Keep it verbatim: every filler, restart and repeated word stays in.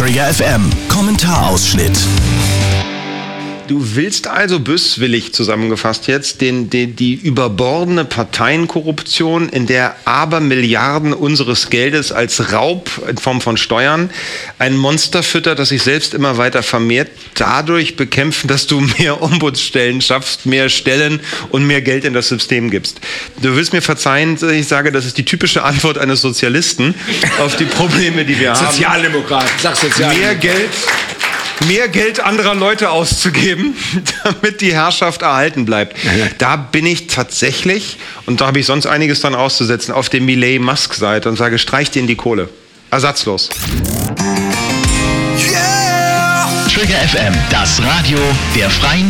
Trigger F M, Kommentarausschnitt. Du willst also böswillig zusammengefasst jetzt den, den, die überbordene Parteienkorruption, in der Abermilliarden unseres Geldes als Raub in Form von Steuern ein Monster füttert, das sich selbst immer weiter vermehrt, dadurch bekämpfen, dass du mehr Ombudsstellen schaffst, mehr Stellen und mehr Geld in das System gibst. Du willst mir verzeihen, ich sage, das ist die typische Antwort eines Sozialisten auf die Probleme, die wir haben. Sozialdemokrat, sag Sozialdemokrat. Mehr Geld... Mehr Geld anderer Leute auszugeben, damit die Herrschaft erhalten bleibt. Da bin ich tatsächlich, und da habe ich sonst einiges dran auszusetzen, auf der Milei-Musk-Seite und sage, streich denen die Kohle. Ersatzlos. Yeah! Trigger F M, das Radio der Freien